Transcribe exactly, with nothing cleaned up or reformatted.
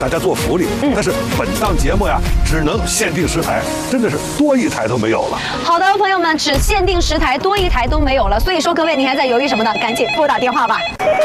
大家做福利。嗯、但是本档节目呀，只能限定十台，真的是多一台都没有了。 好的，朋友们，只限定十台，多一台都没有了。所以说，各位，你还在犹豫什么呢？赶紧拨打电话吧。